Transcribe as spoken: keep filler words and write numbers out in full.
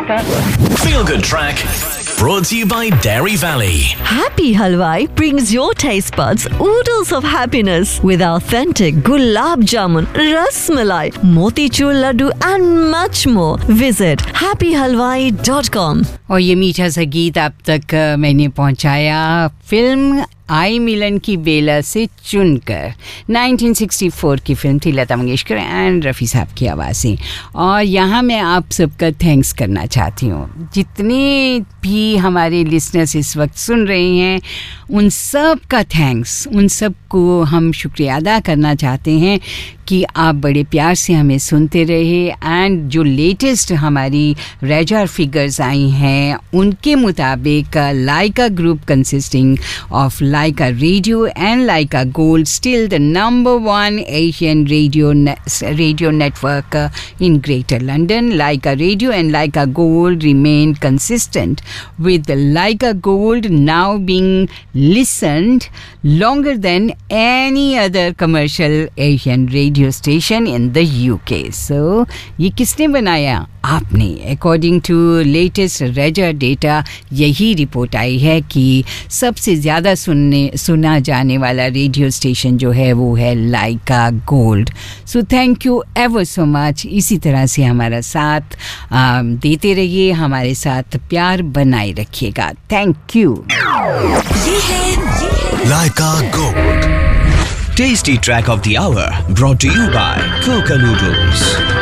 Feel Good Track, brought to you by Dairy Valley. Happy Halwai brings your taste buds oodles of happiness with authentic gulab jamun, ras malai, motichur laddu and much more. Visit happy halwai dot com. और ये मीठा सा गीत आप तक मैंने पहुंचाया film आई मिलन की बेला से चुनकर। नाइनटीन सिक्सटी फोर की फिल्म थी, लता मंगेशकर एंड रफ़ी साहब की आवाज़ें। और यहाँ मैं आप सबका थैंक्स करना चाहती हूँ। जितने भी हमारे लिसनर्स इस वक्त सुन रहे हैं उन सब का थैंक्स, उन सब को हम शुक्रिया अदा करना चाहते हैं कि आप बड़े प्यार से हमें सुनते रहे। एंड जो लेटेस्ट हमारी रेजर फिगर्स आई हैं उनके मुताबिक लाइका group consisting of Lyca radio and Lyca gold still the number one Asian radio radio network in Greater London. Laika Radio and Laika Gold remain consistent, with Laika Gold now being listened longer than any other commercial Asian radio station in the U K. So, ये किसने बनाया? आपने। According to latest Reger data, यही report आई है कि सबसे ज़्यादा सुनने सुना जाने वाला रेडियो स्टेशन जो है वो है लाइका gold. So thank you ever so much. इसी तरह से हमारा साथ आ, देते रहिए, हमारे साथ प्यार बनाए रखिएगा। Thank you. ये है Laika Gold. Tasty track of the hour, brought to you by Coca Noodles.